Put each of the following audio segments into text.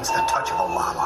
needs the touch of a llama.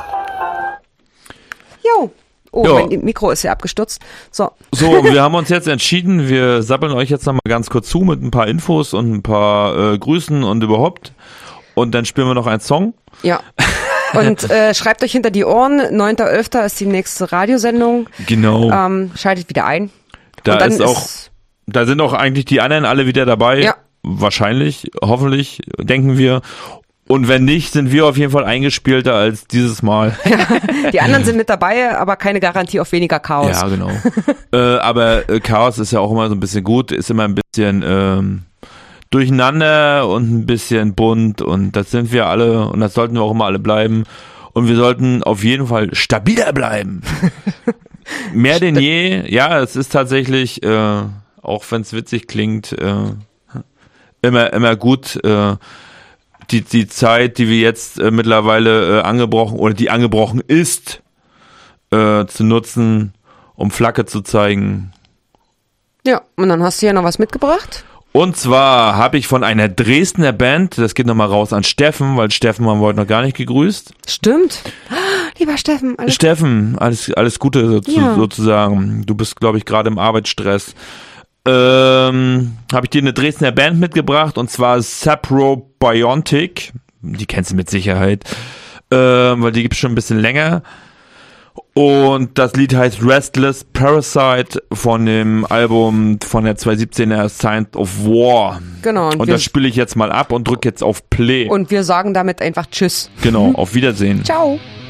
Jo. Oh, Jo. mein Mikro ist ja abgestürzt. So, wir haben uns jetzt entschieden, wir sappeln euch jetzt nochmal ganz kurz zu mit ein paar Infos und ein paar Grüßen und überhaupt. Und dann spielen wir noch einen Song. ja. Und schreibt euch hinter die Ohren, 9.11. ist die nächste Radiosendung. Genau. Schaltet wieder ein. Da und dann ist auch, da sind auch eigentlich die anderen alle wieder dabei. Ja. Wahrscheinlich, hoffentlich, denken wir. Und wenn nicht, sind wir auf jeden Fall eingespielter als dieses Mal. Die anderen sind mit dabei, aber keine Garantie auf weniger Chaos. Ja, genau. Aber Chaos ist ja auch immer so ein bisschen gut, ist immer ein bisschen durcheinander und ein bisschen bunt und das sind wir alle und das sollten wir auch immer alle bleiben. Und wir sollten auf jeden Fall stabiler bleiben. Mehr denn je. Ja, es ist tatsächlich, auch wenn es witzig klingt, immer gut, die Zeit, die wir jetzt mittlerweile angebrochen oder die angebrochen ist, zu nutzen, um Flagge zu zeigen. Ja, und dann hast du ja noch was mitgebracht. Und zwar habe ich von einer Dresdner Band, das geht nochmal raus an Steffen, weil Steffen haben wir heute noch gar nicht gegrüßt. Stimmt. Lieber Steffen. Steffen, alles Gute sozusagen. Du bist, glaube ich, gerade im Arbeitsstress. Habe ich dir eine Dresdner Band mitgebracht und zwar Saprobiontic. Die kennst du mit Sicherheit, weil die gibt's schon ein bisschen länger. Und das Lied heißt Restless Parasite von dem Album von der 2017er Signs of War. Genau. Und das spiele ich jetzt mal ab und drücke jetzt auf Play. Und wir sagen damit einfach Tschüss. Genau, auf Wiedersehen. Ciao.